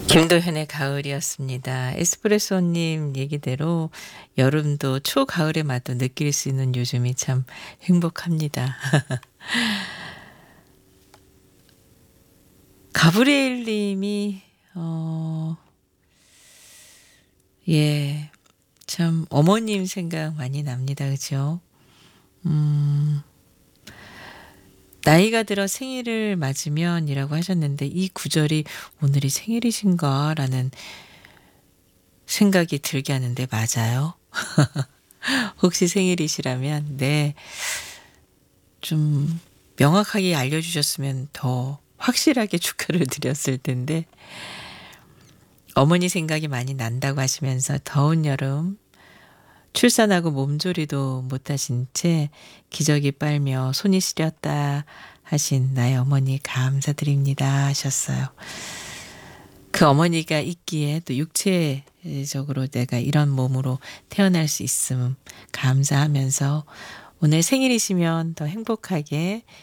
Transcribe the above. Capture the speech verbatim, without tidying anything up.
김도현의 가을이었습니다. 에스프레소님 얘기대로 여름도 초가을의 맛도 느낄 수 있는 요즘이 참 행복합니다. 가브리엘 님이 어 예. 참 어머님 생각 많이 납니다. 그죠? 음. "나이가 들어 생일을 맞으면"이라고 하셨는데 이 구절이 '오늘이 생일이신가?'라는 생각이 들게 하는데 맞아요? 혹시 생일이시라면 네. 좀 명확하게 알려 주셨으면 더 확실하게 축하를 드렸을 텐데 어머니 생각이 많이 난다고 하시면서 더운 여름 출산하고 몸조리도 못하신 채 기저귀 빨며 손이 시렸다 하신 나의 어머니 감사드립니다 하셨어요. 그 어머니가 있기에 또 육체적으로 내가 이런 몸으로 태어날 수 있음 감사하면서 오늘 생일이시면 더 행복하게